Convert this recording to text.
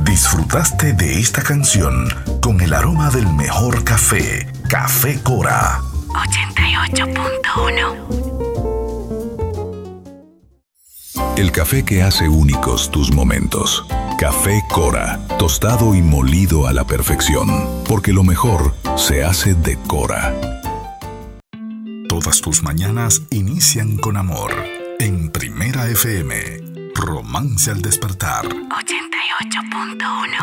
Disfrutaste de esta canción con el aroma del mejor café, Café Cora. 88.1. El café que hace únicos tus momentos. Café Cora, tostado y molido a la perfección, porque lo mejor se hace de Cora. Todas tus mañanas inician con amor. En Primera FM, Romance al Despertar. 88.1.